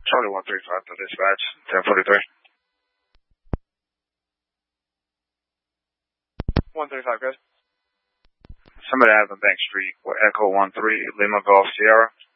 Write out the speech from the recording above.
Charlie 135 to dispatch, 1043. 135, good. Somebody out on Bank Street, Echo 13, Lima Golf Sierra.